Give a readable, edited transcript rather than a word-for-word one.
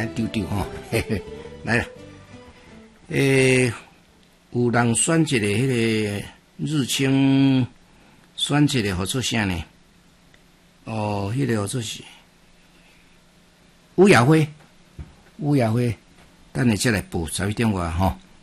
来丢丢吼，嘿嘿，来了。有人选一个迄个日清，选一个好做啥呢？哦，迄个好做是乌雅辉，等下再来报11点外吼。